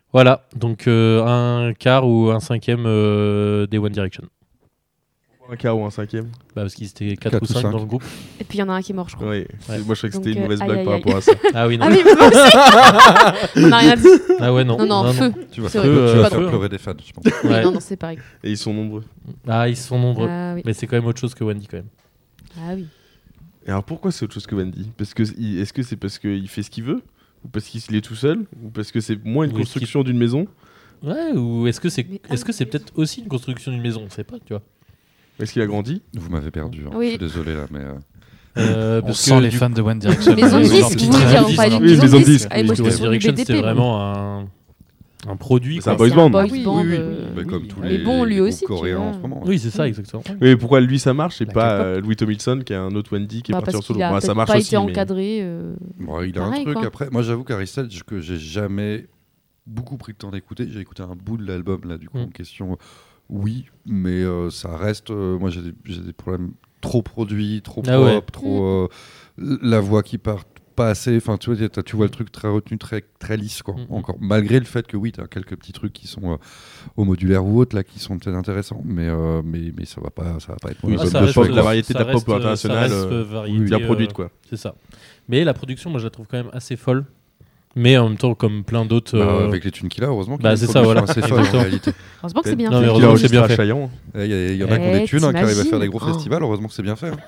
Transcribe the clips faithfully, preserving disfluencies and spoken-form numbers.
Voilà, donc euh, un quart ou un cinquième euh, des One Direction. Un quart ou un cinquième. Bah parce qu'ils étaient quatre ou cinq dans le groupe. Et puis il y en a un qui est mort, je crois. Oui. Ouais. Moi je croyais que Donc, c'était une euh, mauvaise aïe, blague aïe, par aïe. rapport à ça. Ah oui, non. Ah oui, mais moi aussi. On n'a rien dit. Ah ouais, non. Non, non, non, feu. Tu vas C'est faire, vrai, tu euh, vas pas faire drôle. pleurer des fans, je pense. Oui, Ouais. non, non, c'est pareil. Et ils sont nombreux. Ah, ils sont nombreux. Ah oui. Mais c'est quand même autre chose que Wendy quand même. Ah oui. Et alors pourquoi c'est autre chose que Wendy? Parce que il- est-ce que c'est parce qu'il fait ce qu'il veut, ou parce qu'il est tout seul, ou parce que c'est moins une Ou est-ce construction d'une maison? Ouais, ou est-ce que c'est Mais- est-ce que c'est peut-être aussi une construction d'une maison? On sait pas, tu vois. Est-ce qu'il a grandi? Vous m'avez perdu, hein. Oui. Je suis désolé là, mais... euh, Euh, On parce sent que les du- fans de One Direction. Maison euh, de leur disque, petite vous voulez dire, rêve. on parle d'une Oui, maison maison de de disque. disque, Ah, et moi, oui, je One pense sur du Direction, B D P. c'est moi. vraiment un un produit. C'est quoi. un boys C'est band. boys Oui, band, oui, oui. euh, bah, comme tous Mais les, bon, lui les aussi, groupes tu coréens vois. en ce moment. Oui, c'est ça, exactement. Mais pourquoi lui ça marche et La pas K-pop. euh, Louis Tomlinson qui est un autre Wendy qui est Bah, parti en parce solo? qu'il a Bon, ça peut-être marche pas aussi. été mais- encadré. euh, Bon, il a Pareil, un truc quoi. après. Moi, j'avoue qu'Aristel, que j'ai jamais beaucoup pris le temps d'écouter. J'ai écouté un bout de l'album là, du coup, Mm. en question. Oui, mais euh, ça reste. euh, moi, j'ai des, j'ai des problèmes trop produits, trop Ah pop, ouais. trop euh, la voix qui part pas assez. Enfin, tu vois, t'as- tu vois le truc très retenu, très très lisse, quoi. Mm. Encore, malgré le fait que oui, t'as quelques petits trucs qui sont euh, au modulaire ou autres là, qui sont peut-être intéressants, mais euh, mais mais ça va pas, ça va pas être mon Oui, Ah, album ça de reste choix, de la quoi. variété de ça la pop reste, euh, internationale, ça reste, euh, euh, variété, bien produite euh, quoi. C'est ça. Mais la production, moi, je la trouve quand même assez folle. Mais en même temps, comme plein d'autres. Bah, euh, avec les thunes qu'il a, heureusement qu'il bah, a une c'est ça, production voilà. assez folle en Exactement. réalité. Heureusement que c'est bien Non, fait. mais Il heureusement a que c'est bien enregistré à fait. Chaillon. Il y, a- y en a qui ont Eh, des thunes, hein, qui arrivent à faire des gros t'imagines festivals, heureusement que c'est bien fait. hein.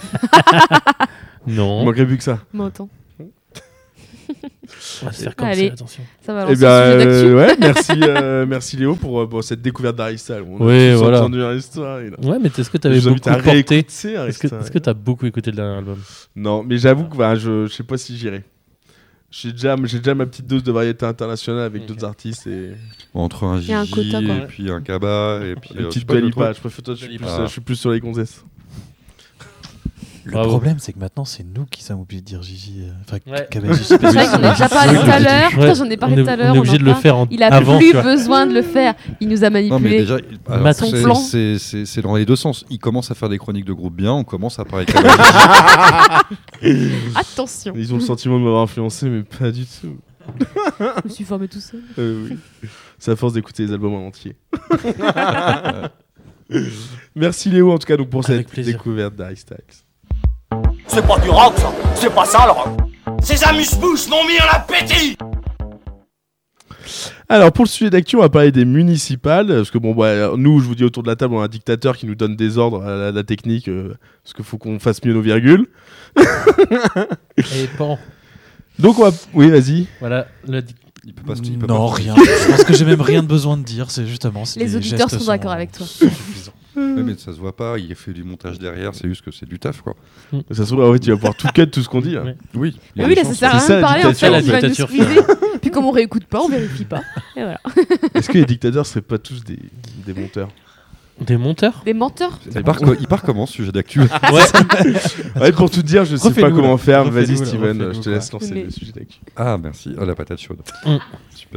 Il Non. manquerait plus que ça. Mais autant. On va se faire comme Allez. ça, attention. Ça va Eh lancer bien, le sujet d'actu. euh, ouais, merci, euh, merci Léo pour, euh, pour cette découverte d'Aristal. On a Oui, tous voilà. entendu l'histoire. et là. Ouais, mais est-ce que tu Je avais vous invite beaucoup à porté réécouter Est-ce que Aristal. est-ce que tu as beaucoup écouté le dernier album? Non, mais j'avoue que bah, je, je sais pas si j'irai. J'ai déjà, j'ai déjà ma petite dose de variété internationale avec Ok. d'autres artistes et Entre un Il y a un Gigi quota, quoi. et puis un Kaba et puis une euh, je sais petite pas, Dua d'autres Lipa. trucs. Je préfère toi, je suis, Dua plus, Lipa. euh, je suis plus sur les gonzesses. Le Bravo. problème, c'est que maintenant, c'est nous qui sommes obligés de dire Gigi. euh, Enfin, Ouais. K B Gigi. C'est vrai que j'en ai déjà parlé tout à l'heure. Ouais. Putain, j'en ai parlé On est- tout à l'heure. On est obligé en de le parle. faire en Il a avant. plus tu vois. besoin de le faire. Il nous a Non, mais manipulés. déjà, alors, Maton c'est- flanc. c'est- c'est c'est dans les deux sens. Il commence à faire des chroniques de groupe bien, on commence à parler Kaba Gigi. Attention. Ils ont le sentiment de m'avoir influencé, mais pas du tout. Je me suis formé tout seul. Euh, oui. C'est à force d'écouter les albums en entier. Merci Léo en tout cas donc pour Avec cette plaisir. découverte d'Harry Styles. C'est pas du rock, ça. C'est pas ça, le rock. Ces amuse-bouches m'ont mis en appétit. Alors pour le sujet d'actu, on va parler des municipales parce que bon bah, nous je vous dis autour de la table on a un dictateur qui nous donne des ordres à la, la technique euh, parce qu'il faut qu'on fasse mieux nos virgules. Et pan. Donc on va oui vas-y. Voilà, le dic- Il peut pas se- il peut Non, pas- rien. Je pense que j'ai même rien de besoin de dire. C'est justement. si Les auditeurs gestes sont d'accord avec toi. sont suffisants. Ouais, mais ça se voit pas, il fait du montage derrière, c'est juste que c'est du taf quoi. Ça se trouve en fait tu vas pouvoir tout cut tout ce qu'on dit. Là. Ouais. Oui. il y a Mais oui, des là ça chances. sert à C'est ça, rien de la parler. En dictature, fait, la il va nous dictature squeezer. Puis comme on réécoute pas, on vérifie pas. Et voilà. Est-ce que les dictateurs seraient pas tous des, des monteurs? Des monteurs. Des menteurs. Il part, co- il part comment ce sujet d'actu? Ouais. Ouais, pour tout dire, je sais pas Refais-nous, comment là. faire. Vas-y Refais-nous, là, Steven, refais-nous, je te quoi. laisse lancer Mais- le sujet d'actu. Ah merci, oh, la patate chaude. Mm. Super.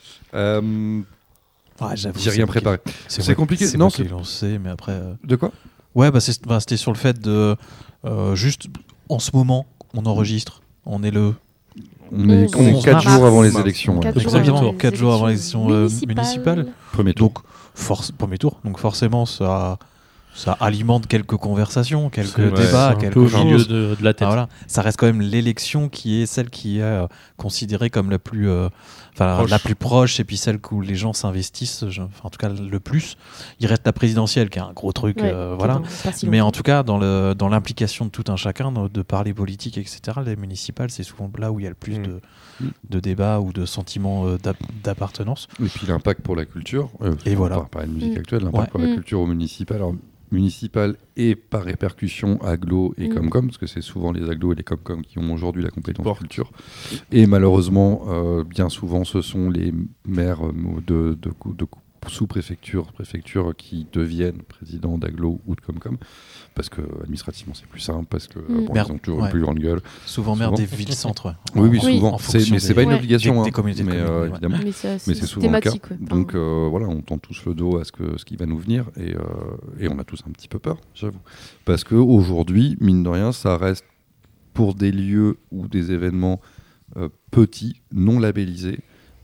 Euh, Ouais, j'avoue, J'ai c'est rien moi qui- préparé. C'est C'est moi- compliqué. C'est Non, moi qui c'est- l'ai lancé, mais après. euh, De quoi? Ouais, bah, c'est- bah, c'était sur le fait de. euh, juste en ce moment, on enregistre. On est le. On est, on onze est quatre mars. jours avant les Mars. élections. Quatre ouais. jours Exactement, avant les quatre jours avant les élections, euh, municipales. municipales. Premier tour. Donc, force, premier tour. Donc, forcément, ça, ça alimente quelques conversations, quelques C'est vrai, débats, C'est un quelques peu au milieu choses. de, de la tête. Ah, voilà. Ça reste quand même l'élection qui est celle qui est euh, considérée comme la plus, euh, enfin, Proche. la plus proche et puis celle où les gens s'investissent, je- enfin, en tout cas le plus. Il reste la présidentielle qui est un gros truc, Ouais, euh, qui est voilà. dans pas si Mais longtemps. en tout cas, dans, le, dans l'implication de tout un chacun, de, de parler politique, et cetera, les municipales, c'est souvent là où il y a le plus Mm. de, de débats ou de sentiments euh, d'ap- d'appartenance. Et puis l'impact pour la culture. euh, Et on voilà. va parler de musique Mm. actuelle, l'impact Ouais. pour la Mm. culture au municipal. Alors, municipal et par répercussion aglo et Mm. comcom, parce que c'est souvent les aglos et les comcom qui ont aujourd'hui la compétence Porte. culture. Et malheureusement, euh, bien souvent, ce sont les maires euh, de, de, de sous-préfecture, préfecture qui deviennent présidents d'aglo ou de comcom, parce que administrativement c'est plus simple, parce que Mm. bon, Merde. ils ont toujours Ouais. une plus grande gueule. Souvent maire Souvent. des villes-centres. ouais. Oui, oui, Oui. souvent. En C'est- fonction mais c'est des- pas une Ouais. obligation, des- hein, des communautés de mais communes, euh, ouais. évidemment. Mais, ça, Mais c'est c'est souvent le cas. systématique. ouais. Donc Enfin, euh, voilà, on tend tous le dos à ce, que, ce qui va nous venir et, euh, et on a tous un petit peu peur, j'avoue. Parce qu'aujourd'hui, mine de rien, ça reste pour des lieux ou des événements euh, petits, non labellisés,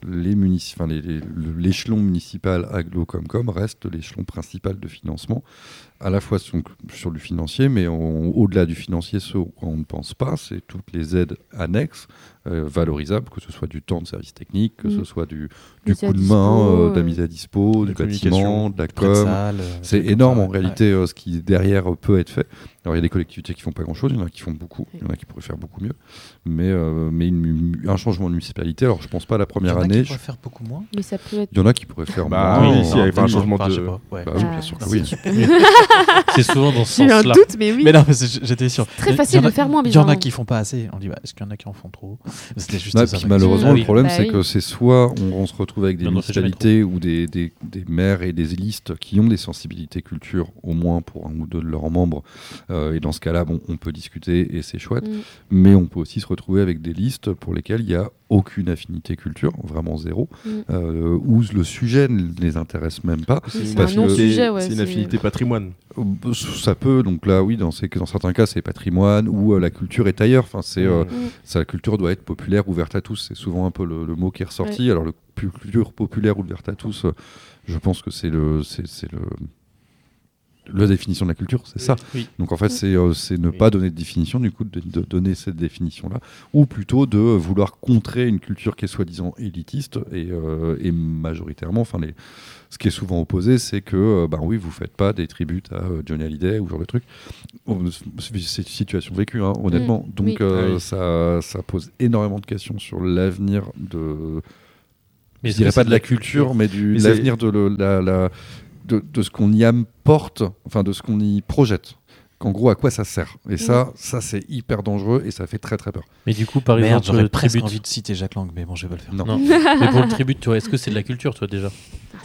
les munici- enfin, les- les- le- l'échelon municipal Aglo-Comcom reste l'échelon principal de financement, à la fois sur, sur le financier, mais on- au-delà du financier, ce quoi on ne pense pas, c'est toutes les aides annexes euh, valorisables, que ce soit du temps de service technique, que Mm. ce soit du, du Mise à coup de dispo, main, euh, de la euh, mise à dispo, de du communication, bâtiment, de la Près de com. salle, euh, C'est des trucs énorme comme en ça, ouais. réalité euh, ce qui derrière euh, peut être fait. Alors il y a des collectivités qui font pas grand-chose, il y en a qui font beaucoup, il y en a qui pourraient faire beaucoup mieux. Mais, euh, mais une- un changement de municipalité, alors je pense pas la Il y première en a année, qui je- pourraient faire beaucoup moins. Mais ça peut être. il y en a qui pourraient faire Bah moins. oui, euh, si, avec un Enfin, changement enfin, de- je sais pas, ouais. Bah oui, Ah, bien sûr que si, oui. tu peux. C'est souvent dans ce J'ai eu un sens-là. doute, mais oui. Mais non, mais c'est- j'étais sûr. Très Il y- facile il y en a- de faire moins, Il y en a bizarrement. qui font pas assez. On dit, bah, est-ce qu'il y en a qui en font trop? C'était juste Non, et ça. puis ma question. malheureusement, Ah le oui. problème, Bah c'est oui. que c'est soit on, on se retrouve avec des Non, non, c'est jamais municipalités ou des, des, des maires et des listes qui ont des sensibilités culture, au moins pour un ou deux de leurs membres. Euh, et dans ce cas-là, bon, on peut discuter et c'est chouette. Mm. Mais on peut aussi se retrouver avec des listes pour lesquelles il n'y a aucune affinité culture, vraiment zéro, Mm. euh, où le sujet ne les intéresse même pas. Oui, c'est parce un que- non-sujet, ouais. c'est une c'est- affinité patrimoine. Euh, Ça peut, donc là, oui, dans, ces, dans certains cas, c'est patrimoine ou euh, la culture est ailleurs. Enfin, c'est, euh, Mm. ça, la culture doit être populaire, ouverte à tous. C'est souvent un peu le, le mot qui est ressorti. Alors, le culture populaire, ouverte à tous, euh, je pense que c'est le, c'est, c'est le, la définition de la culture, c'est ça. Oui. Donc en fait, c'est, euh, c'est ne Oui. pas donner de définition, du coup, de, de donner cette définition-là, ou plutôt de euh, vouloir contrer une culture qui est soi-disant élitiste et, euh, et majoritairement, enfin les, ce qui est souvent opposé, c'est que, euh, ben oui, vous faites pas des tributes à euh, Johnny Hallyday ou ce genre de truc. Oh, c'est c'est une situation vécue, hein, honnêtement. Mm, Donc oui. euh, Ah oui. ça, ça pose énormément de questions sur l'avenir de. Mais je est-ce dirais que pas c'est de la culture, mais du Mais de c'est- l'avenir de le- la, la- de, de ce qu'on y apporte, enfin de ce qu'on y projette. Qu'en gros, à quoi ça sert. Et ça, ça c'est hyper dangereux et ça fait très très peur. Mais du coup, par Merde, exemple, j'aurais le presque tribute. envie de citer Jacques Lang, mais bon, je vais pas le faire. Non. Non. Mais pour le tribute, tu vois, est-ce que c'est de la culture, toi, déjà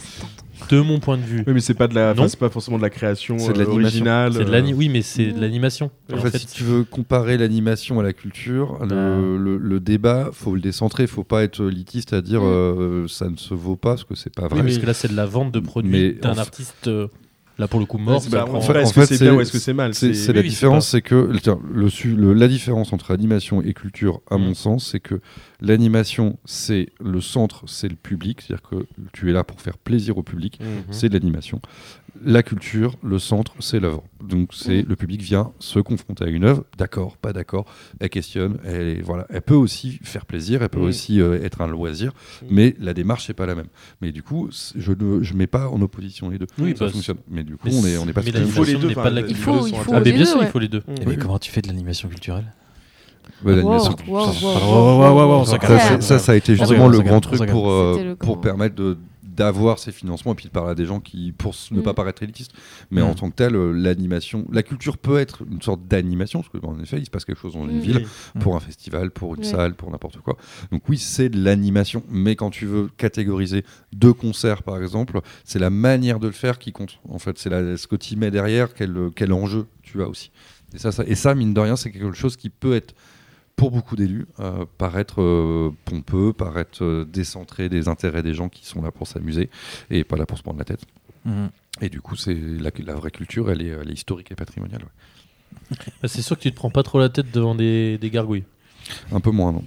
De mon point de vue. Oui, mais c'est pas de la, Non. enfin, c'est pas forcément de la création C'est de euh, l'animation. originale. C'est de euh, l'ani- Oui, mais c'est de Mm. l'animation. En En fait, fait, si tu veux comparer l'animation à la culture, Bah. le, le- le débat, faut le décentrer. Faut pas être élitiste à dire Mm. euh, ça ne se vaut pas parce que c'est pas vrai. Oui, parce que là, c'est de la vente de produits Mais d'un en- artiste, euh, là, pour le coup, mort. c'est- ça bah, prend- en fait- fait, est-ce en que fait, c'est c'est- bien ou est-ce que c'est mal C'est C'est- c'est la oui, oui, c'est différence, c'est que tiens, le, su- le- la différence entre animation et culture, à Mm. mon sens, c'est que l'animation, c'est le centre, c'est le public, c'est-à-dire que tu es là pour faire plaisir au public, Mhm. c'est de l'animation. La culture, le centre, c'est l'œuvre. Donc c'est Mm. le public vient se confronter à une œuvre, d'accord, pas d'accord, elle questionne, elle, voilà, elle peut aussi faire plaisir, elle peut Mm. aussi euh, être un loisir, Mm. mais la démarche n'est pas la même. Mais du coup, c'est- je ne je mets pas en opposition les deux. Oui, ça bah, fonctionne. Mais du coup, mais on est on est pas mais sur la même Il faut les l'animation deux, n'est enfin, pas de la les Il culture. faut, deux il sont faut Ah, mais les bien deux, sûr, il ouais. faut les deux. Mm. Et mais comment tu fais de l'animation culturelle? Ouais, l'animation. Wow, wow, ça, wow, ça- wow, wow, wow, wow, wow, ça wow. calme. Ça, c'est- ça, ça a été On justement se le calme, grand on se truc calme. pour, euh, C'était le pour grand- permettre de d'avoir ces financements et puis de parler à des gens qui, pour s- ne Mm. pas paraître élitistes, mais Mm. en tant que tel, euh, l'animation, la culture peut être une sorte d'animation, parce qu'en effet, il se passe quelque chose dans une Mm. ville, Mm. pour un festival, pour une Ouais. salle, pour n'importe quoi. Donc oui, c'est de l'animation, mais quand tu veux catégoriser deux concerts, par exemple, c'est la manière de le faire qui compte. En fait, c'est la- ce que tu y mets derrière, quel, quel enjeu tu as aussi. Et ça, ça, et ça, mine de rien, c'est quelque chose qui peut être pour beaucoup d'élus, euh, paraître euh, pompeux, paraître euh, décentré des intérêts des gens qui sont là pour s'amuser et pas là pour se prendre la tête. Mhm. Et du coup, c'est la, la vraie culture, elle est, elle est historique et patrimoniale. ouais. Bah, c'est sûr que tu te prends pas trop la tête devant des, des gargouilles. Un peu moins, non.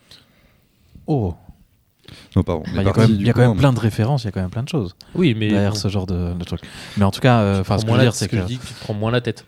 Oh, Non, pardon. Bah, il y a quand même, il y a quand même plein de références, il y a quand même plein de choses Oui, mais derrière bon, ce genre de, de truc. Mais en tout cas, euh, tu enfin, prends ce que moins je veux la- dire, c'est ce que que je dis, tu te prends moins la tête.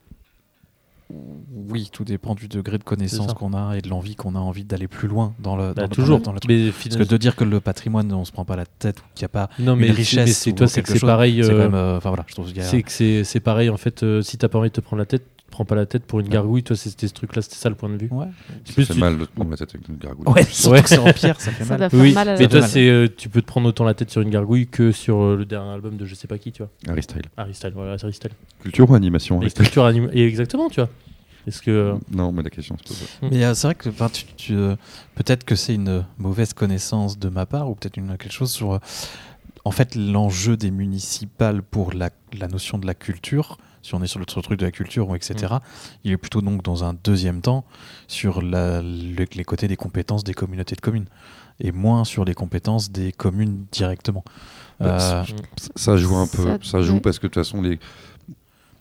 oui, tout dépend du degré de C'est connaissance ça. qu'on a et de l'envie qu'on a envie d'aller plus loin dans le, dans Bah, le- toujours. dans le truc. Mais Parce finalement, que de dire que le patrimoine, on se prend pas la tête ou qu'il n'y a pas non, mais une c'est- richesse, mais c'est ou toi, c'est que quelque c'est chose, pareil. c'est euh, quand même, euh, enfin voilà, je trouve qu'il y a- C'est que c'est c'est pareil en fait. euh, si t'as pas envie de te prendre la tête, tu te prends pas la tête pour une gargouille. Toi, c'était ce truc-là, c'était ça le point de vue. Ouais, C'est Ça plus fait tu- mal de te prendre la tête avec une gargouille. ouais, surtout Ouais. que c'est en pierre, ça fait Ça mal. doit faire Oui, mal à mais la toi, mal. c'est euh, tu peux te prendre autant la tête sur une gargouille que sur euh, le dernier album de je sais pas qui, tu vois. Harry Style. Harry Styles, voilà, Harry Styles. Culture ou animation Et Harry Style culture anim- et exactement, tu vois. Est-ce que euh, Non, mais la question se pose. ouais. Mais euh, c'est vrai que enfin, tu, tu, euh, peut-être que c'est une mauvaise connaissance de ma part ou peut-être une quelque chose sur euh, en fait l'enjeu des municipales pour la, la notion de la culture. Si on est sur le sur le truc de la culture ou et cetera, il est plutôt donc dans un deuxième temps sur la, le- les côtés des compétences des communautés de communes et moins sur les compétences des communes directement. Bah, Euh, Ça joue un peu, Ça- ça, joue ouais. parce que de toute façon, les...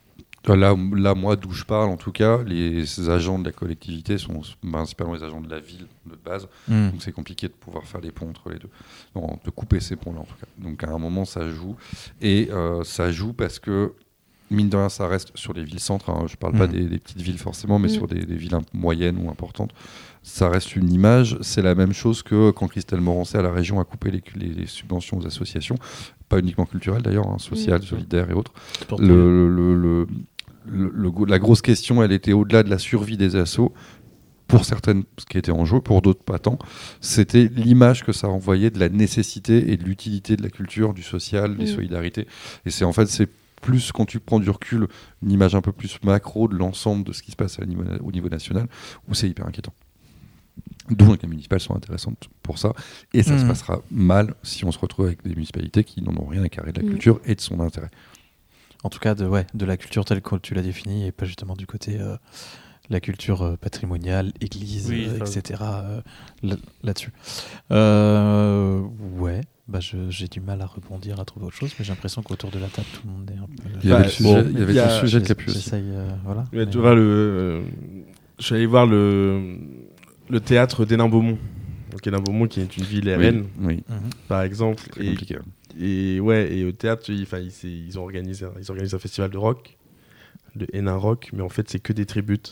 Là, là, moi, d'où je parle, en tout cas, les agents de la collectivité sont principalement les agents de la ville de base. Mm. Donc, c'est compliqué de pouvoir faire des ponts entre les deux. Non, de couper ces ponts-là, en tout cas. Donc, à un moment, ça joue. Et euh, ça joue parce que, mine de rien, ça reste sur les villes-centres. Hein. Je ne parle Mm. pas des, des petites villes forcément, mais Mm. sur des, des villes moyennes ou importantes. Ça reste une image. C'est la même chose que quand Christelle Morancet, à la région, a coupé les, les, les subventions aux associations. Pas uniquement culturelles, d'ailleurs, hein, sociales, Mm. solidaires et autres. Sportif. Le, le, le, le, le- la grosse question, elle était au-delà de la survie des assos. Pour certaines, ce qui était en jeu, pour d'autres pas tant. C'était l'image que ça renvoyait de la nécessité et de l'utilité de la culture, du social, des Mm. solidarités. Et c'est en fait, c'est plus quand tu prends du recul, une image un peu plus macro de l'ensemble de ce qui se passe à niveau, au niveau national, où c'est hyper inquiétant. D'où les municipales sont intéressantes pour ça. Et ça Mm. se passera mal si on se retrouve avec des municipalités qui n'en ont rien à carrer de la Mm. culture et de son intérêt. En tout cas, de, ouais, de la culture telle que tu l'as définie, et pas justement du côté euh, la culture euh, patrimoniale, église, Oui, euh, enfin, et cetera euh, là- là-dessus. Euh, ouais, bah je- j'ai du mal à rebondir, à trouver autre chose, mais j'ai l'impression qu'autour de la table, tout le monde est un peu... Il y avait Bah, le sujet, bon, il y avait il y a- le sujet de J'essa- Capu aussi. J'essaye, euh, voilà. Mais mais- tu vois, le, euh, je suis allé voir le, le théâtre d'Hénin-Beaumont. Donc Hénin-Beaumont qui est une ville R N, Oui, Mhm. par exemple. très Et, compliqué. et ouais, et au théâtre, ils, enfin, ils, c'est- ils ont organisé, un- ils organisent un festival de rock, le Hénin Rock, mais en fait, c'est que des tributes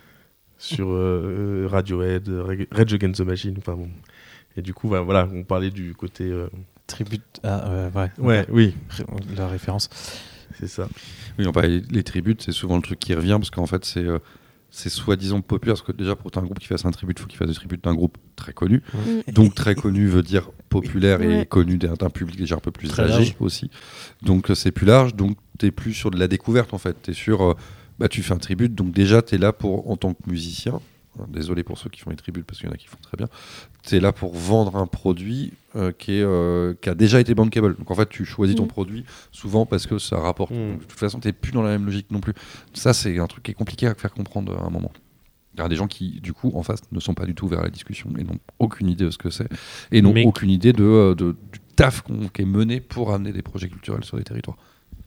sur euh, Radiohead, Reg- Rage Against the Machine. Enfin bon. Et du coup, bah, voilà, on parlait du côté. euh, Tribute... Ah, euh, ouais. Ouais, oui, Ré- La référence. c'est ça. Oui, on parlait les tributes, c'est souvent le truc qui revient parce qu'en fait, c'est euh, c'est soi-disant populaire. Parce que déjà, pour un groupe qui fasse un tribute, il faut qu'il fasse des tributes d'un groupe très connu. Mm. Donc, très connu veut dire populaire et Ouais. connu d'un d'un public déjà un peu plus Très âgé large. aussi. Donc, euh, c'est plus large. Donc, tu es plus sur de la découverte en fait. Tu es sur. euh, bah, tu fais un tribute. Donc, déjà, tu es là pour, en tant que musicien. Alors, désolé pour ceux qui font les tributes parce qu'il y en a qui font très bien. Tu es là pour vendre un produit euh, qui, est, euh, qui a déjà été bankable. Donc en fait, tu choisis ton Mm. produit souvent parce que ça rapporte. Mm. Donc, de toute façon, tu n'es plus dans la même logique non plus. Ça, c'est un truc qui est compliqué à faire comprendre à un moment. Il y a des gens qui, du coup, en face, ne sont pas du tout vers la discussion et n'ont aucune idée de ce que c'est et n'ont Mais- aucune idée de, euh, de- du taf qu'on- qui est mené pour amener des projets culturels sur les territoires.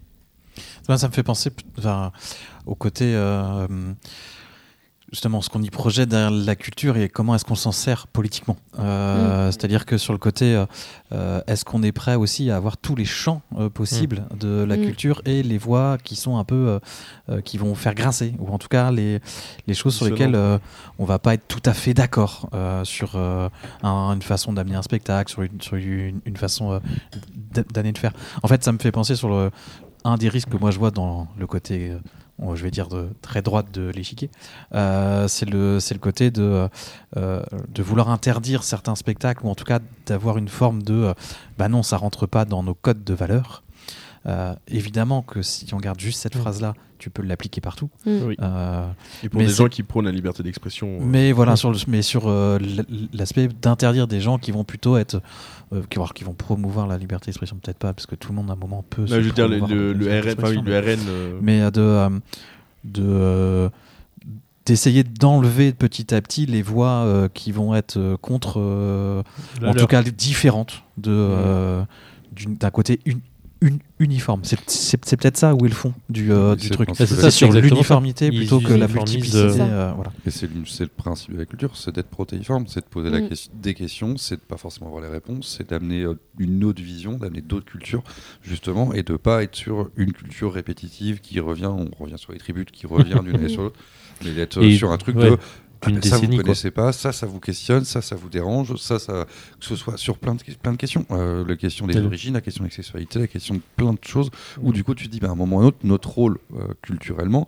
Moi, ça me fait penser p- enfin, au côté, euh, justement, ce qu'on y projette derrière la culture et comment est-ce qu'on s'en sert politiquement. Euh, Mm. C'est-à-dire que sur le côté, euh, euh, est-ce qu'on est prêt aussi à avoir tous les champs euh, possibles de la Mm. culture et les voix qui sont un peu, euh, euh, qui vont faire grincer, ou en tout cas les, les choses sur lesquelles euh, on va pas être tout à fait d'accord euh, sur euh, un- une façon d'amener un spectacle, sur une, sur une, une façon euh, d'a- d'amener de faire. En fait, ça me fait penser sur le, un des risques que moi je vois dans le côté, euh, je vais dire, de, très droite de l'échiquier, euh, c'est le, c'est le côté de, euh, de vouloir interdire certains spectacles, ou en tout cas d'avoir une forme de euh, bah non, ça rentre pas dans nos codes de valeurs. Euh, évidemment que si on garde juste cette phrase-là, tu peux l'appliquer partout. Mm. Oui. Euh, Et pour Mais des c'est- gens qui prônent la liberté d'expression. euh, mais voilà, sur, le, mais sur euh, l- l'aspect d'interdire des gens qui vont plutôt être, euh, qui, alors, qui vont promouvoir la liberté d'expression, peut-être pas, parce que tout le monde à un moment peut. non, se je veux dire, le, promouvoir le, la le liberté R N, enfin, oui, d'expression, le R N. euh, mais euh, de, euh, de euh, d'essayer d'enlever petit à petit les voix euh, qui vont être euh, contre, euh, La en tout leur. cas différentes de euh, d'une- d'un côté une, une- uniforme. C'est, c'est, c'est peut-être ça où est le fond du, euh, Oui, du c'est truc. le principe. C'est ça, sur exactement l'uniformité ça. plutôt Ils que la uniformisent, multiplicité. euh, euh, voilà. Et c'est le, c'est le principe de la culture, c'est d'être protéiforme, c'est de poser la Mm. question- des questions, c'est de pas forcément avoir les réponses, c'est d'amener euh, une autre vision, d'amener d'autres cultures, justement, et de pas être sur une culture répétitive qui revient, on revient sur les tributes, qui revient d'une année sur l'autre, mais d'être euh, Et sur un truc ouais, de ah d'une ben, ça vous décennie, quoi. connaissez pas, ça ça vous questionne, ça ça vous dérange, ça ça que ce soit sur plein de plein de questions, euh, la question des Tel- origines, la question de la sexualité, la question de plein de choses où du coup tu te dis bah, à un moment ou à un autre notre rôle euh, culturellement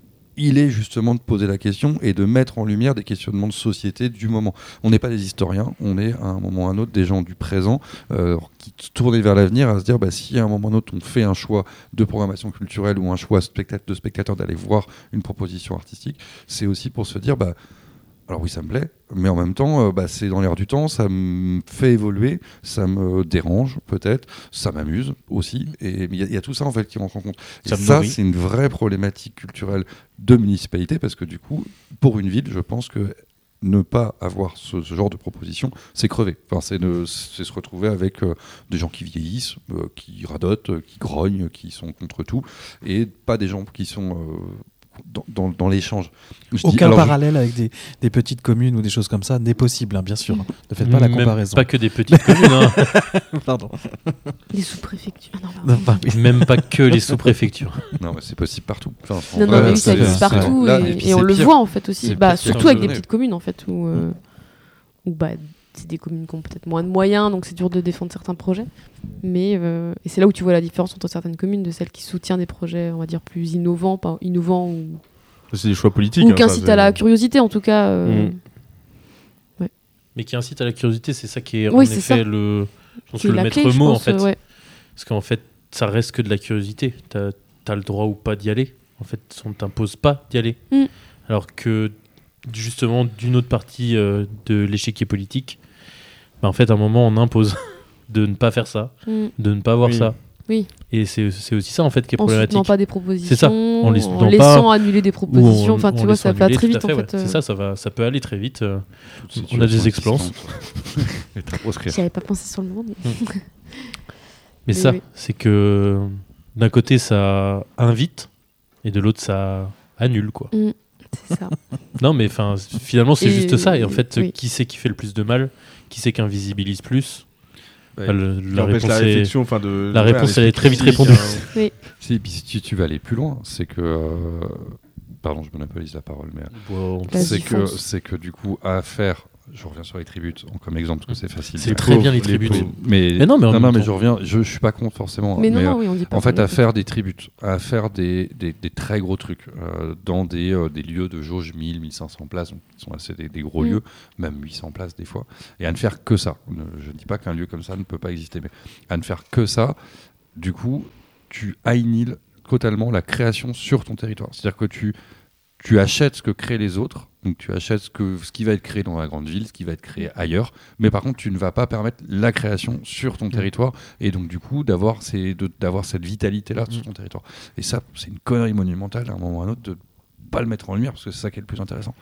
il est justement de poser la question et de mettre en lumière des questionnements de société du moment. On n'est pas des historiens, on est à un moment ou à un autre des gens du présent euh, qui se tournent vers l'avenir à se dire bah, si à un moment ou à un autre on fait un choix de programmation culturelle ou un choix spectat- de spectateur d'aller voir une proposition artistique, c'est aussi pour se dire bah, alors oui, ça me plaît, mais en même temps, euh, bah, c'est dans l'air du temps, ça me fait évoluer, ça me dérange peut-être, ça m'amuse aussi, et il y, a- il y a tout ça en fait qui rentre en compte. Et Ça ça, me nourrit. c'est une vraie problématique culturelle de municipalité, parce que du coup, pour une ville, je pense que ne pas avoir ce, ce genre de proposition, c'est crever. Enfin, c'est, ne, c'est se retrouver avec euh, des gens qui vieillissent, euh, qui radotent, euh, qui grognent, qui sont contre tout, et pas des gens qui sont euh, dans, dans, dans l'échange. Je dis- Aucun alors, je- parallèle avec des, des petites communes ou des choses comme ça n'est possible, hein, bien sûr. hein. Ne faites pas la Même comparaison. Pas que des petites communes, hein. Pardon. Les sous-préfectures. Ah non, pardon. Non, pas- Même pas que les sous-préfectures. Non, mais c'est possible partout. Enfin, en Non, non, vrai, mais oui, ça c'est- existe c'est- partout là, et, puis et on c'est le pire. voit en fait aussi. C'est Bah, pire surtout qu'un avec des donné. petites communes en fait où, euh, où bah, c'est des communes qui ont peut-être moins de moyens, donc c'est dur de défendre certains projets. Mais euh, et c'est là où tu vois la différence entre certaines communes de celles qui soutiennent des projets, on va dire plus innovants, pas innovants ou, C'est des choix politiques. ou hein, qui enfin, incitent c'est- à la curiosité en tout cas. euh, Mm. Mais qui incite à la curiosité, c'est ça qui est Oui, en c'est effet ça. le, je pense qui que est le la clé, maître je mot en pense, fait. euh, ouais. Parce qu'en fait, ça reste que de la curiosité. T'as as le droit ou pas d'y aller. En fait, on ne t'impose pas d'y aller. Mm. Alors que justement, d'une autre partie euh, de l'échiquier politique, bah, en fait, à un moment, on impose de ne pas faire ça, Mm. de ne pas voir Oui. ça. Oui. Et c'est c'est aussi ça en fait qui est En problématique. soutenant pas des propositions, C'est ça, en les soutenant en pas, laissant annuler des Ou propositions. en- Enfin, en tu vois, laissant ça va annuler, très tout vite à fait, en ouais. fait. euh. C'est ça, ça, va, ça peut aller très vite. euh. Toute On a des situation expériences. existante est à proscrire. J'y avais pas pensé sur le moment. Mais... Mais Mais ça, oui. c'est que d'un côté, ça invite, et de l'autre, ça annule, quoi. Mm, c'est ça. Non, mais enfin, finalement, c'est Et- juste ça. Et en fait, oui. qui c'est qui fait le plus de mal? Qui c'est qui invisibilise plus? Ouais. Bah, le- Qui la empêche réponse la est... réflexion, enfin de. la ouais, réponse, un elle est esprit très vite critique, répondue. hein. Si, puis si tu, tu vas aller plus loin, c'est que. euh, Pardon, je monopolise la parole, mais. Bon, Vas-y, C'est que, fonce. c'est que du coup, à faire. Je reviens sur les tributes en- comme exemple, parce que c'est facile. c'est Mais- très bien les les tributes. pauvres. Mais, Mais non, mais en non, même mais temps- je reviens. Je, je suis pas contre forcément. Mais hein, non, mais, non, oui, on dit pas. en fait, qu'on à est- faire des tributes, à faire des, des, des très gros trucs euh, dans des, euh, des lieux de jauge mille, mille cinq cents places, donc, qui sont assez des, des gros Mm. lieux, même huit cents places des fois, et à ne faire que ça. Ne- Je ne dis pas qu'un lieu comme ça ne peut pas exister, mais à ne faire que ça, du coup, tu annihiles totalement la création sur ton territoire. C'est-à-dire que tu, tu achètes ce que créent les autres, donc tu achètes ce, que, ce qui va être créé dans la grande ville, ce qui va être créé ailleurs, mais par contre tu ne vas pas permettre la création sur ton territoire, et donc du coup d'avoir, ces, de, d'avoir cette vitalité-là sur ton territoire. Et ça, c'est une connerie monumentale à un moment ou à un autre de ne pas le mettre en lumière, parce que c'est ça qui est le plus intéressant.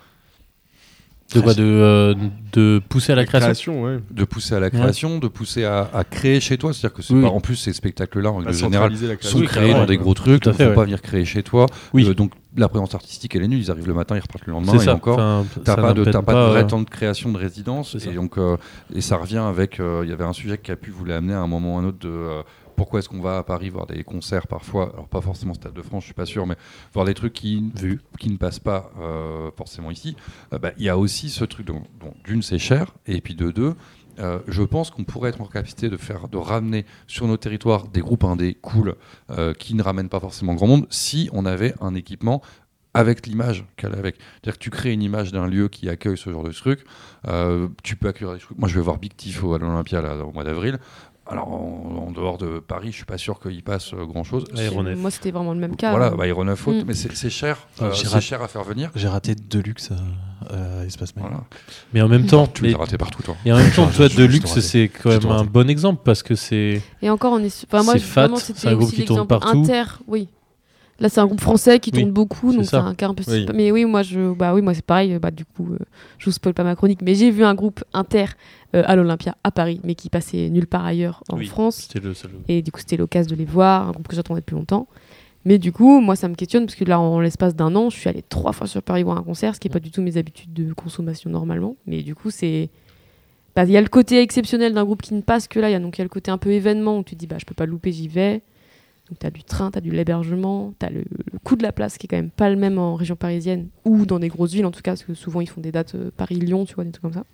De quoi de, euh, de pousser à la création. ouais. De pousser à la création, de pousser à, à créer chez toi, c'est-à-dire que c'est Oui. pas, en plus ces spectacles-là en À règle générale centraliser la sont création. Oui, créés clairement, dans des ouais. gros trucs, Tout à donc fait, faut ouais. pas venir créer chez toi. Oui. Euh, donc la présence artistique elle est nulle, ils arrivent le matin, ils repartent le lendemain C'est et ça. encore. Enfin, T'as ça pas, de, n'empêche t'as pas de vrai euh, temps de création de résidence, C'est ça. et donc euh, et ça revient avec. euh, Il y avait un sujet qui a pu vous l'amener à un moment ou à un autre de euh, pourquoi est-ce qu'on va à Paris voir des concerts parfois, alors pas forcément Stade de France, je suis pas sûr, mais voir des trucs qui, Vu. qui ne passent pas euh, forcément ici. Euh, bah, il y a aussi ce truc dont, dont d'une c'est cher, et puis de deux. Euh, je pense qu'on pourrait être en capacité de faire, de ramener sur nos territoires des groupes indés cool euh, qui ne ramènent pas forcément grand monde si on avait un équipement avec l'image qu'elle a avec. C'est-à-dire que tu crées une image d'un lieu qui accueille ce genre de truc. Euh, tu peux accueillir des trucs. Moi, je vais voir Big Tifo à l'Olympia là, au mois d'avril. Alors, en, en dehors de Paris, je suis pas sûr qu'il passe euh, grand-chose. Aéronef. Moi, c'était vraiment le même cas. Voilà, hein. bah, Aéronef haute, Mm. mais c'est c'est cher. Ah, euh, j'ai c'est raté- cher à faire venir. J'ai raté Deluxe à, à Espace Mail. Voilà. Mais en même temps, Tu les mais- as ratés partout, toi. et en même temps, Je- toi, je- de je luxe, dois c'est quand Je même dois un rater. bon exemple parce que c'est. Et encore, on est. su- Enfin, moi, C'est je- Fat, vraiment, c'est c'était un groupe aussi qui tourne l'exemple partout. Inter, oui. Là, c'est un groupe français qui Oui, tourne beaucoup, c'est donc c'est ça. un cas un peu. Oui. Mais oui, moi, je, bah oui, moi, c'est pareil. Bah, du coup, euh, je vous spoil pas ma chronique, mais j'ai vu un groupe Inter euh, à l'Olympia à Paris, mais qui passait nulle part ailleurs en Oui, France. C'était le seul. Et du coup, c'était l'occasion de les voir, un groupe que j'attendais depuis longtemps. Mais du coup, moi, ça me questionne parce que là, en l'espace d'un an, je suis allée trois fois sur Paris voir un concert, ce qui n'est pas du tout mes habitudes de consommation normalement. Mais du coup, c'est. Bah, il y a le côté exceptionnel d'un groupe qui ne passe que là. Il y a donc il y a le côté un peu événement où tu te dis, bah, je peux pas le louper, j'y vais. Donc, tu as du train, tu as du l'hébergement, tu as le, le coût de la place qui est quand même pas le même en région parisienne ou dans des grosses villes en tout cas, parce que souvent ils font des dates euh, Paris-Lyon, tu vois, des trucs comme ça.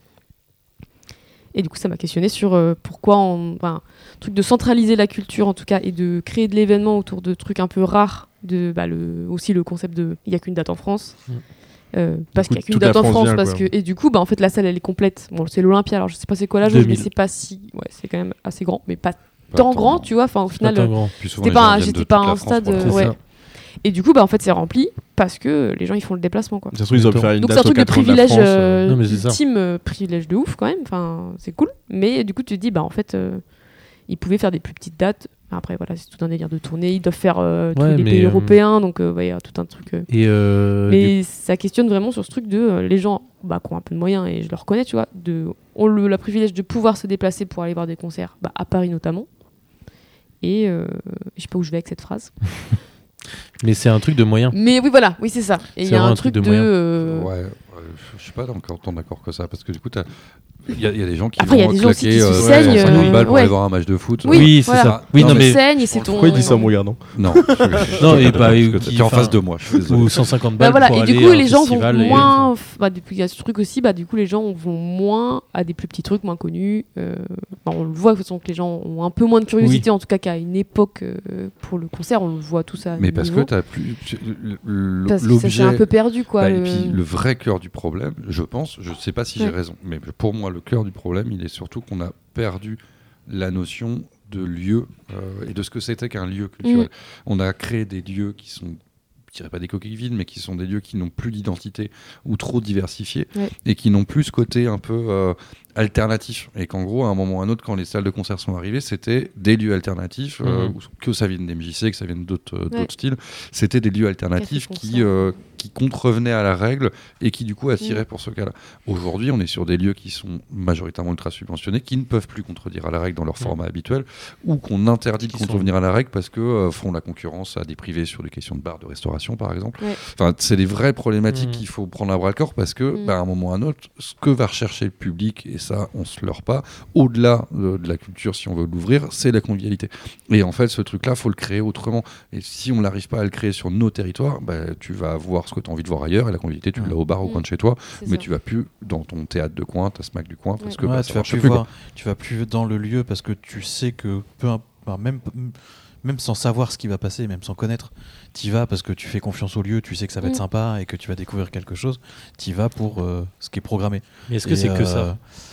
Et du coup, ça m'a questionné sur euh, pourquoi, on, enfin, truc de centraliser la culture en tout cas et de créer de l'événement autour de trucs un peu rares, de bah, le, aussi le concept de il y a qu'une date en France. Mm. Euh, parce coup, qu'il y a qu'une toute la date en France France vient, parce quoi. que et du coup bah en fait la salle elle est complète. Bon, c'est l'Olympia, alors je sais pas c'est quoi la jauge, deux mais mille. c'est pas si ouais, c'est quand même assez grand mais pas Pas tant tant, grand, non. tu vois, enfin au final Pas euh, tant grand. Puis souvent, c'était les pas gens un- viennent de j'étais toute pas la un France stade pour le euh, faire. ouais. ça. Et du coup bah en fait c'est rempli parce que les gens ils font le déplacement quoi. Ça se trouve, ils ont pu faire une Donc date c'est un truc aux de quatre coins la privilège France, euh. euh, Non, mais c'est ça. ultime, euh, privilège de ouf quand même, enfin c'est cool, mais du coup tu te dis bah en fait euh, ils pouvaient faire des plus petites dates Après, voilà, c'est tout un délire de tournée. Ils doivent faire euh, tous Ouais, les mais, pays euh, européens, donc euh, ouais, il y a tout un truc. euh. Et euh, Mais ça questionne vraiment sur ce truc de euh, les gens bah, qui ont un peu de moyens, et je le reconnais, tu vois, de, ont le la privilège de pouvoir se déplacer pour aller voir des concerts, bah, à Paris notamment. Et euh, je sais pas où je vais avec cette phrase. mais c'est un truc de moyen. Mais oui, voilà, oui, c'est ça. Et il C'est y a vraiment un un truc truc de de. moyens. euh, Ouais, ouais, je suis pas encore tant d'accord que ça, parce que du coup, t'as- il y, a- il y a des gens qui Après, il y a vont des gens aussi claquer qui se euh, saignent, cent cinquante euh, balles pour ouais. aller voir un match de foot. Oui, Oui, c'est voilà. ça. Oui, Non, non, Tu mais saignes et c'est ton. Pourquoi il dit ça, mon gars, non? Non, je- Non, je- et je- bah, parce et que qui- t'es en enfin, face de moi, je suis désolé. ou cent cinquante Bah balles voilà, pour et aller du coup, à un les gens vont festival et- moins. Bah, du coup, il y a ce truc aussi, bah, du coup, les gens vont moins à des plus petits trucs, moins connus. Euh, bah, on le voit, de toute façon, que les gens ont un peu moins de curiosité, en tout cas qu'à une époque euh, pour le concert, on le voit tout ça. Mais parce que t'as plus tu- l- Parce que ça s'est l'objet. un peu perdu, quoi. Bah, le- Et puis le vrai cœur du problème, je pense, je sais pas si j'ai Ouais. raison, mais pour moi le cœur du problème, il est surtout qu'on a perdu la notion de lieu euh, et de ce que c'était qu'un lieu culturel. Mm. On a créé des lieux qui sont, je dirais pas des coquilles vides, mais qui sont des lieux qui n'ont plus d'identité ou trop diversifiés Ouais. et qui n'ont plus ce côté un peu euh, alternatif. Et qu'en gros, à un moment ou à un autre, quand les salles de concert sont arrivées, c'était des lieux alternatifs, euh, Mhm. ou- que ça vienne d'M J C, que ça vienne d'autres euh, Ouais. d'autres styles. C'était des lieux alternatifs Café-concert. qui, euh, qui contrevenaient à la règle et qui du coup attiraient Mhm. pour ce cas-là. Aujourd'hui, on est sur des lieux qui sont majoritairement ultra subventionnés, qui ne peuvent plus contredire à la règle dans leur Mhm. format habituel, ou qu'on interdit de Qui sont- contrevenir à la règle parce que euh, font la concurrence à des privés sur des questions de bars, de restauration par exemple. Ouais. Enfin, c'est des vraies problématiques Mhm. qu'il faut prendre à bras le corps parce que, Mhm. bah, à un moment ou à un autre, ce que va rechercher le public, et ça, on se leurre pas, au-delà de, de la culture, si on veut l'ouvrir, c'est la convivialité. Et en fait, ce truc-là, faut le créer autrement. Et si on n'arrive pas à le créer sur nos territoires, bah, tu vas voir ce que tu as envie de voir ailleurs, et la convivialité, tu Mhm. l'as au bar au Mhm. coin de chez toi, C'est mais ça. tu vas plus dans ton théâtre de coin, ta smack du coin, parce que Ouais, bah, tu ça vas marche plus plus, quoi. voir, tu vas plus dans le lieu parce que tu sais que peu imp- enfin, même même sans savoir ce qui va passer, même sans connaître, t'y vas parce que tu fais confiance au lieu, tu sais que ça va être Mm. sympa et que tu vas découvrir quelque chose. T'y vas pour euh, ce qui est programmé. Mais est-ce que Et, c'est que euh, ça?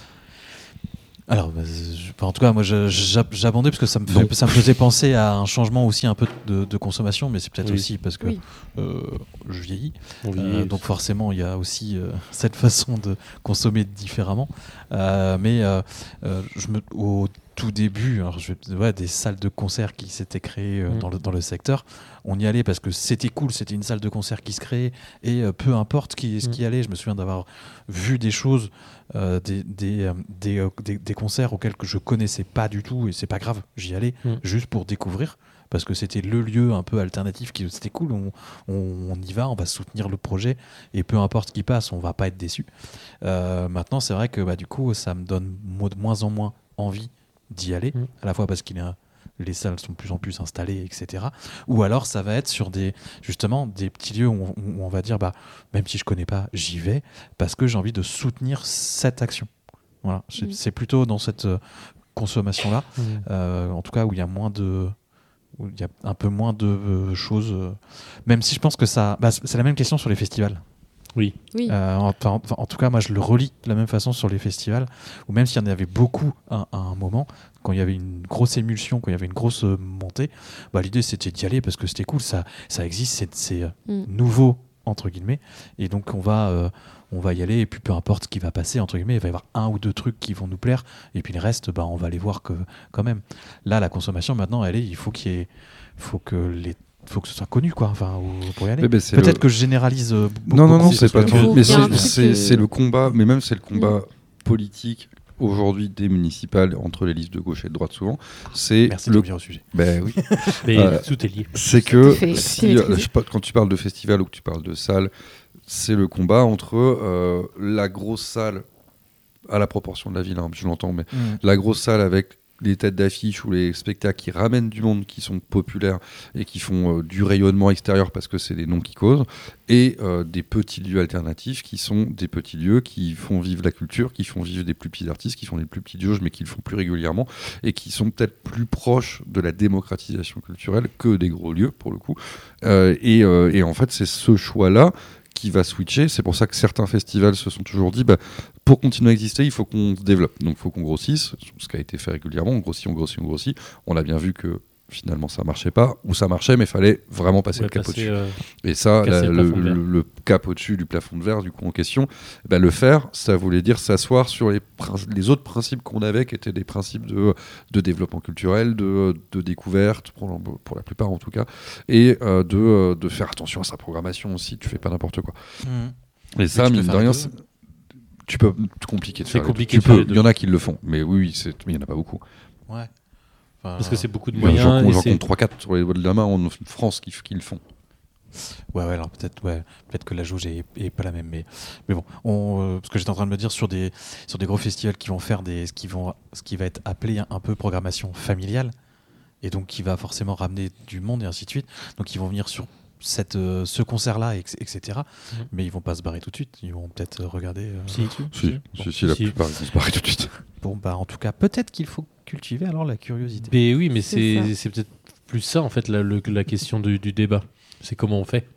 Alors, bah, je- enfin, en tout cas, moi, je- j'a- j'abondais parce que ça me, Non. fait- ça me faisait penser à un changement aussi un peu de, de consommation, mais c'est peut-être Oui. aussi parce que Oui. euh, je vieillis. On vit- Euh, donc forcément, il y a aussi euh, cette façon de consommer différemment. Euh, mais euh, euh, je me, au tout début, alors je vais- ouais, des salles de concert qui s'étaient créées euh, Mm. dans, le, dans le secteur, on y allait parce que c'était cool, c'était une salle de concert qui se créait, et euh, peu importe qui, ce Mm. qui allait, je me souviens d'avoir vu des choses, euh, des, des, euh, des, euh, des- des concerts auxquels que je connaissais pas du tout, et c'est pas grave, j'y allais Mm. juste pour découvrir. Parce que c'était le lieu un peu alternatif, qui c'était cool, on, on, on y va, on va soutenir le projet, et peu importe ce qui passe, on va pas être déçu. Euh, maintenant, c'est vrai que bah, du coup, ça me donne mo- de moins en moins envie d'y aller, Mm. à la fois parce qu'il y a les salles sont de plus en plus installées, et cetera. Ou alors, ça va être sur des justement des petits lieux où on, où on va dire, bah, même si je connais pas, j'y vais parce que j'ai envie de soutenir cette action. Voilà, c'est Mm. c'est plutôt dans cette euh, consommation-là, Mm. euh, en tout cas où il y a moins de où il y a un peu moins de euh, choses, euh, même si je pense que ça bah, c'est la même question sur les festivals. Oui. Euh, enfin, en, en tout cas, moi, je le relis de la même façon sur les festivals, où même s'il y en avait beaucoup à, à un moment, quand il y avait une grosse émulsion, quand il y avait une grosse euh, montée, bah, l'idée c'était d'y aller parce que c'était cool, ça, ça existe, c'est, c'est euh, Mm. nouveau entre guillemets, et donc on va, euh, on va y aller, et puis peu importe ce qui va passer entre guillemets, il va y avoir un ou deux trucs qui vont nous plaire, et puis le reste, bah, on va les voir que quand même. Là, la consommation maintenant, elle est, il faut qu'il y ait, faut que les faut que ce soit connu, quoi, enfin, ou- pour y aller. Mais ben, c'est Peut-être le- que je généralise. euh, beaucoup, Non, non, non, beaucoup, c'est parce pas que- faut tout. Mais qu'il y ait un c'est- truc c'est que- c'est le combat, mais même c'est le combat politique aujourd'hui des municipales entre les listes de gauche et de droite souvent. C'est Merci de le. revenir au sujet. Ben oui. Mais Euh, tout est lié. C'est que Tout est fait, tout si, est euh, maîtrisé. je sais pas, quand tu parles de festival ou que tu parles de salle, c'est le combat entre euh, la grosse salle à la proportion de la ville, hein, je l'entends, mais la grosse salle avec les têtes d'affiche ou les spectacles qui ramènent du monde, qui sont populaires et qui font euh, du rayonnement extérieur parce que c'est des noms qui causent, et euh, des petits lieux alternatifs qui sont des petits lieux qui font vivre la culture, qui font vivre des plus petits artistes, qui font des plus petites jauges mais qui le font plus régulièrement et qui sont peut-être plus proches de la démocratisation culturelle que des gros lieux pour le coup. Euh, et, euh, et en fait c'est ce choix-là qui va switcher. C'est pour ça que certains festivals se sont toujours dit, bah, pour continuer à exister, il faut qu'on se développe. Donc il faut qu'on grossisse, ce qui a été fait régulièrement. On grossit, on grossit, on grossit. On a bien vu que finalement ça marchait pas, ou ça marchait mais il fallait vraiment passer Ouais, le cap passer, au-dessus. euh, Et ça, la- casser le le, plafond de verre. le- le cap au-dessus du plafond de verre, du coup en question, eh ben, le faire, ça voulait dire s'asseoir sur les, prin- les autres principes qu'on avait, qui étaient des principes de, de développement culturel, de, de découverte, pour, la- pour la plupart en tout cas, et euh, de, de faire attention à sa programmation aussi, tu fais pas n'importe quoi. Mhm. Et ça, tu peux mine de faire rien, les deux. c'est- tu peux, c'est compliqué de C'est faire les deux. compliqué Tu de faire peux, les deux. il y en a qui le font, mais oui, oui, c'est- mais il y en a pas beaucoup. Ouais. Enfin, Parce que c'est beaucoup de Moi, moyens. J'en et j'en c'est- compte trois quatre sur les doigts de la main en France qui, qui le font. Ouais, ouais, alors peut-être ouais, peut-être que la jauge est, est pas la même, mais, mais bon, on, euh, parce que j'étais en train de me dire sur des, sur des gros festivals qui vont faire des, ce, qui vont, ce qui va être appelé un, un peu programmation familiale, et donc qui va forcément ramener du monde et ainsi de suite. Donc ils vont venir sur cette, euh, ce concert-là, et cetera. Mhm. Mais ils vont pas se barrer tout de suite, ils vont peut-être regarder. euh, Si. là-dessus. Si, Bon. si, si, la si. plupart ils disparaissent tout de suite. Bon, bah en tout cas, peut-être qu'il faut cultiver alors la curiosité. Mais oui, mais C'est c'est ça. c'est peut-être plus ça en fait la, le- la question du, du débat. C'est comment on fait.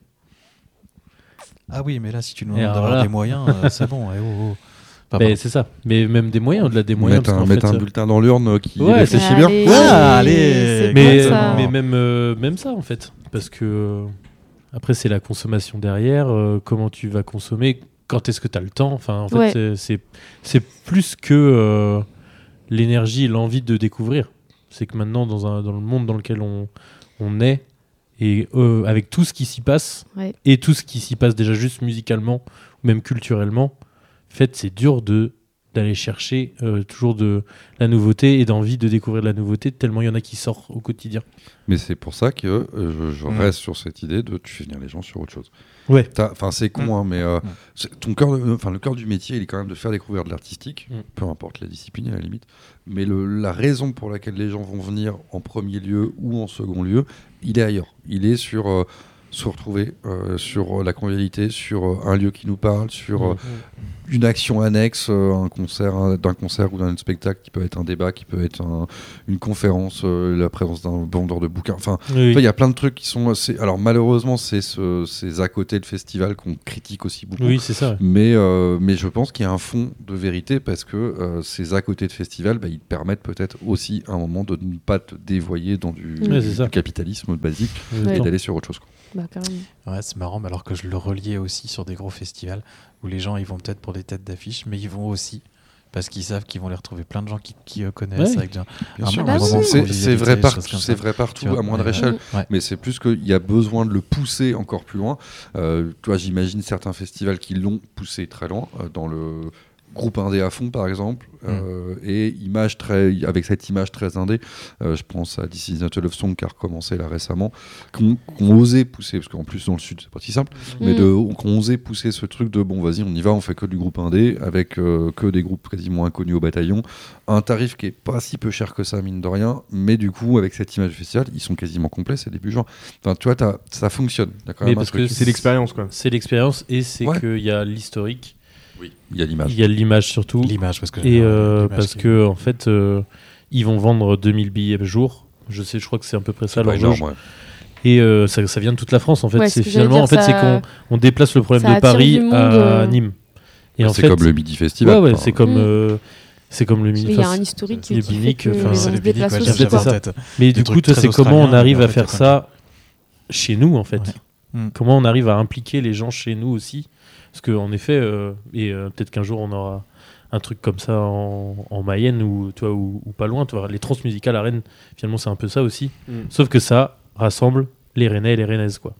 Ah oui, mais là, si tu nous Et demandes alors d'avoir là- des moyens, euh, c'est bon. eh, oh, oh. Enfin, Mais pardon. c'est ça. Mais même des moyens, au-delà des moyens. Mettre parce un, qu'en mettre fait, un euh, bulletin dans l'urne qui Ouais, réfléchit bien. Allez, Ah, allez. c'est mais, bon, ça. mais même, euh, même ça en fait. Parce que euh, après, c'est la consommation derrière. euh, comment tu vas consommer. Quand est-ce que tu as le temps. Enfin, en fait, Ouais. c'est- c'est c'est plus que euh, l'énergie et l'envie de découvrir. C'est que maintenant, dans, un, dans le monde dans lequel on, on est, et euh, avec tout ce qui s'y passe, Ouais. et tout ce qui s'y passe déjà juste musicalement, ou même culturellement, en fait, c'est dur de d'aller chercher euh, toujours de la nouveauté et d'envie de découvrir de la nouveauté, tellement il y en a qui sortent au quotidien. Mais c'est pour ça que euh, je, je Mm. reste sur cette idée de tu fais venir les gens sur autre chose. Ouais. T'as- Enfin, c'est con, hein, mais euh, c'est- ton cœur, de- enfin, le cœur du métier, il est quand même de faire découvrir de l'artistique, Mm. peu importe la discipline à la limite. Mais le, la raison pour laquelle les gens vont venir en premier lieu ou en second lieu, il est ailleurs. Il est sur euh, se retrouver, euh, sur euh, la convivialité, sur euh, un lieu qui nous parle, sur euh, une action annexe, euh, un concert, un- d'un concert ou d'un spectacle qui peut être un débat, qui peut être un- une conférence, euh, la présence d'un vendeur de bouquins. Enfin, Oui, il y a plein de trucs qui sont assez. Alors malheureusement, c'est ce, ces à côté de festival qu'on critique aussi beaucoup. oui, c'est ça. ouais. Mais, euh, mais je pense qu'il y a un fond de vérité parce que euh, ces à côté de festival, bah, ils te permettent peut-être aussi à un moment de ne pas te dévoyer dans du, Ouais, c'est ça. du capitalisme basique Ouais. et d'aller sur autre chose, quoi. Bah, carrément. Ouais, c'est marrant, mais alors que je le reliais aussi sur des gros festivals où les gens ils vont peut-être pour des têtes d'affiche, mais ils vont aussi parce qu'ils savent qu'ils vont les retrouver plein de gens qui, qui eux connaissent. Ouais. Avec un, Bien un- sûr, un bah moment oui. de c'est, c'est convivialité, vrai, des par- choses comme c'est ça. vrai partout, Tu vois, à moindre mais, échelle. Ouais. Mais c'est plus qu'il y a besoin de le pousser encore plus loin. Euh, toi, j'imagine certains festivals qui l'ont poussé très loin, euh, dans le groupe indé à fond, par exemple, euh, et image très, avec cette image très indé. Euh, je pense à This Is Not a Love Song qui a recommencé là récemment, qu'on qu'on osé pousser, parce qu'en plus dans le sud c'est pas si simple, mais Mm. de, qu'on osait pousser ce truc de bon, vas-y, on y va, on fait que du groupe indé, avec euh, que des groupes quasiment inconnus au bataillon, un tarif qui est pas si peu cher que ça, mine de rien, mais du coup, avec cette image du festival, ils sont quasiment complets, c'est début juin. Enfin, tu vois, t'as- ça fonctionne. Il y a quand Mais même un parce truc. que C'est l'expérience, quoi. C'est l'expérience et c'est Ouais. qu'il y a l'historique, Il y a l'image. il y a l'image surtout. L'image, parce que Et j'aime bien euh, l'image parce qui- que en fait, euh, ils vont vendre deux mille billets par jour. Je sais, je crois que c'est à peu près ça C'est pas leur énorme, jauge. ouais. Et euh, ça, ça vient de toute la France en fait. Ouais, c'est ce que j'allais finalement, dire, en fait, c'est ça- qu'on on déplace le problème ça de attire Paris du monde, à euh. Nîmes. Et en C'est fait, comme le Midi Festival. ouais, ouais, enfin, c'est comme, Mm. euh, c'est comme le Mais mini. il y a enfin, un historique les qui fait biniques, que enfin, les c'est gens le se Billy, déplacent quoi, aussi, j'avais c'est ça quoi. en tête. Mais Des du trucs coup, toi, très c'est comment on australiens, arrive mais en à fait, faire c'est ça chez nous en fait. Ouais. Mm. Comment on arrive à impliquer les gens chez nous aussi. Parce qu'en effet, euh, et euh, peut-être qu'un jour on aura un truc comme ça en, en Mayenne ou, toi, ou, ou pas loin. Tu vois, les transmusicales à Rennes, finalement, c'est un peu ça aussi. Mm. Sauf que ça rassemble les Rennais et les Rennaises. Quoi.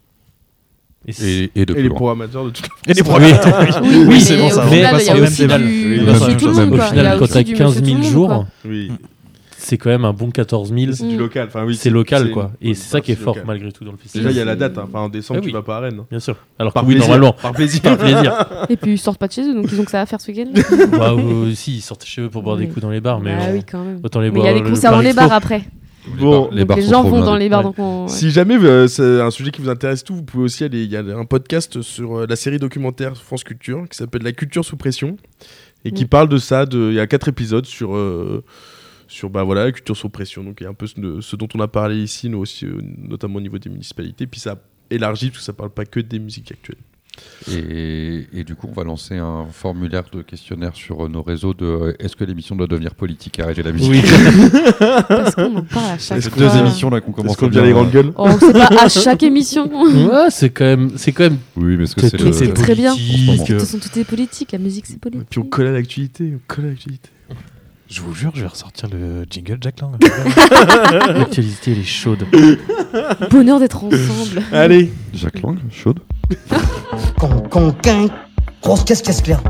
Et c'est- Et, et de Et plus les loin. pro amateurs de toute Et les Oui. problèmes. Oui, Oui, mais c'est bon, au ça. Mais final, parce il y a qu'en aussi même du Oui, monsieur même tout le chose. monde, Au quoi. Il y final, a quand aussi t'as du quinze monsieur mille tout le monde, jours, quoi. Oui. c'est quand même un bon quatorze mille. C'est du Mm. local. Enfin, oui, C'est local, c'est quoi. une Et c'est ça qui est partie fort, locale. malgré tout, dans le festival. Déjà, il y a la date. hein. Enfin, en décembre, Ah oui. tu vas pas à Rennes. Bien sûr. Alors Par que oui, plaisir. normalement. Par plaisir. Par plaisir. Et puis ils sortent pas de chez eux, donc ils ont que ça à faire ce week-end. Bah, euh, si, ils sortent chez eux pour boire des Oui. coups dans les bars, mais Ah euh, oui, quand même. autant les Mais il boire. y a les le concerts dans Paris les bars Expo. après. Bon, Les Donc bars les sont gens trop vont dans blindés. les bars. Ouais. donc on- ouais. Si jamais euh, c'est un sujet qui vous intéresse tout, vous pouvez aussi aller. Il y a un podcast sur euh, la série documentaire France Culture qui s'appelle La culture sous pression et qui Mm. parle de ça. De, il y a quatre épisodes sur euh, sur bah voilà la culture sous pression. Donc il y a un peu ce, de- ce dont on a parlé ici, nous aussi, euh, notamment au niveau des municipalités. Puis ça élargit parce que ça parle pas que des musiques actuelles. Et, et du coup, on va lancer un formulaire de questionnaire sur nos réseaux de euh, est-ce que l'émission doit devenir politique et arrêter la musique. Oui. Parce qu'on en parle à chaque Est-ce fois. Deux émissions là qu'on commence Est-ce qu'on à devient bien- les grandes gueules? Oh, c'est pas à chaque émission. Ouais, c'est quand même, c'est quand même. Oui, mais est-ce que C'est c'est tout, le... c'est très bien. politique. De toute façon, tout est politique. La musique, c'est Et politique. puis on colle à l'actualité, on colle à l'actualité. Je vous jure, je vais ressortir le jingle Jack Lang. L'actualité, elle est chaude. Bonheur d'être ensemble. Allez, Jacques Lang, chaude. Con, con, quin. Grosse caisse, caisse claire.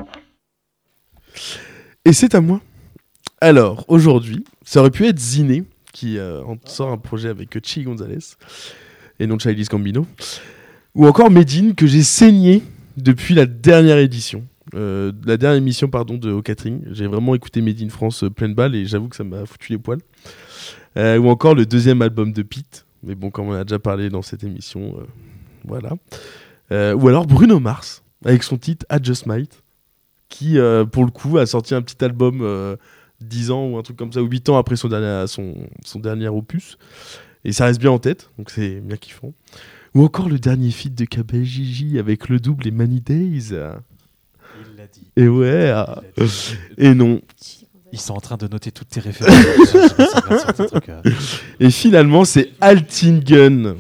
et c'est à moi. Alors, aujourd'hui, ça aurait pu être Ziné, qui euh, en sort un projet avec Chi Gonzalez, et non Childish Gambino, ou encore Medine, que j'ai saigné depuis la dernière édition. Euh, la dernière émission pardon, de Au Catering. J'ai vraiment écouté Medine France euh, pleine balle, et j'avoue que ça m'a foutu les poils. Euh, ou encore le deuxième album de Pete, mais bon, comme on a déjà parlé dans cette émission, euh, voilà. Euh, ou alors Bruno Mars, avec son titre I Just Might, qui, euh, pour le coup, a sorti un petit album euh, dix ans ou un truc comme ça, ou huit ans après son dernier, son, son dernier opus. Et ça reste bien en tête, donc c'est bien kiffant. Ou encore le dernier feat de K B J J avec le double et Many Days. Il l'a dit. Et ouais, ah. Et non. Ils sont en train de noter toutes tes références. Je- je me sens bien sur ce truc, euh. Et finalement, c'est Altingen.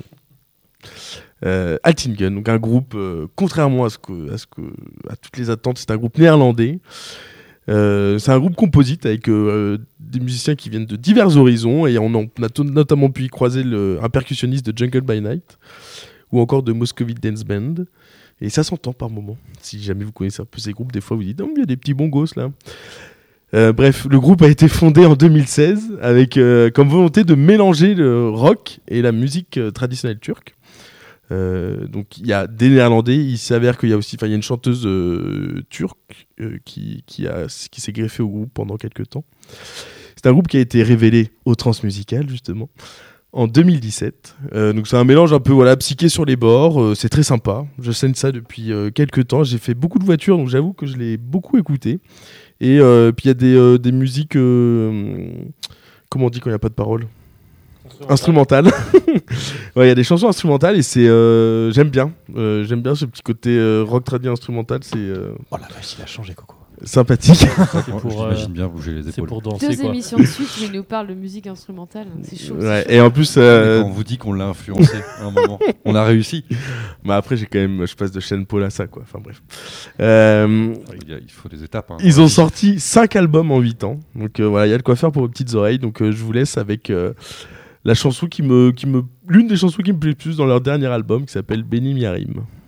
Euh, Altingen, donc un groupe, euh, contrairement à, ce que, à, ce que, à toutes les attentes, c'est un groupe néerlandais. Euh, c'est un groupe composite avec euh, des musiciens qui viennent de divers horizons, et on, en, on a to- notamment pu y croiser le, un percussionniste de Jungle by Night ou encore de Moscovite Dance Band. Et ça s'entend par moment. Si jamais vous connaissez un peu ces groupes, des fois vous dites oh, il y a des petits bongos là. Euh, bref, le groupe a été fondé en deux mille seize avec euh, comme volonté de mélanger le rock et la musique euh, traditionnelle turque. Euh, donc il y a des Néerlandais, il s'avère qu'il y a aussi, enfin il y a une chanteuse euh, turque euh, qui, qui, a, qui s'est greffée au groupe pendant quelques temps. C'est un groupe qui a été révélé au Transmusical justement en deux mille dix-sept. Euh, donc c'est un mélange un peu voilà psyché sur les bords, euh, c'est très sympa. Je scène ça depuis euh, quelques temps. J'ai fait beaucoup de voitures, donc j'avoue que je l'ai beaucoup écouté. Et euh, puis il y a des, euh, des musiques, euh, comment on dit quand il n'y a pas de paroles ? Instrumentales. Ouais, il y a des chansons instrumentales et c'est, euh, j'aime bien. Euh, j'aime bien ce petit côté euh, rock tradit instrumental, c'est euh, Oh la vache, il a changé, Coco. sympathique. C'est pour, J'imagine euh, bien bouger les c'est épaules. pour danser, Deux quoi. émissions de suite où il nous parle de musique instrumentale. C'est chaud. c'est Ouais, chaud. et en plus, Mais euh, quand on vous dit qu'on l'a influencé à un moment, on a réussi. bah après j'ai quand même, je passe de Sean Paul à ça quoi. Enfin bref. Euh, Il, y a- il faut des étapes. hein. Ils ont sorti cinq albums en huit ans. Donc euh, voilà, il y a de quoi faire pour vos petites oreilles. Donc euh, je vous laisse avec euh, la chanson qui me, qui me, l'une des chansons qui me plaît le plus dans leur dernier album qui s'appelle Benim Yarim.